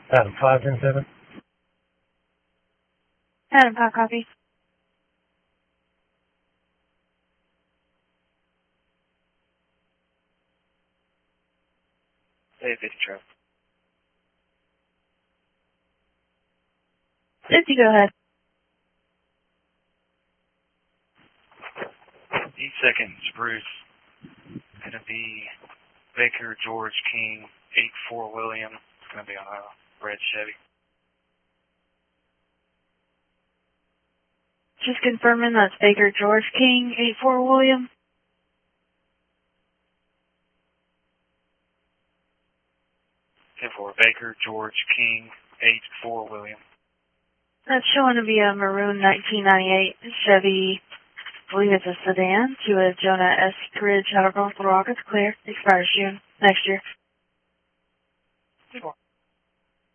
Adam 517. Adam, hot copy. Hey, 50 traffic. 50, go ahead. 8 seconds, Bruce. Gonna be Baker George King, 84 William. It's gonna be on a red Chevy. Just confirming that's Baker George King, 84 William. For Baker George King, 84 William. That's showing to be a maroon 1998 Chevy, I believe it's a sedan, to a Jonah S. Bridge out of North Little Rock. It's clear. Expires June next year.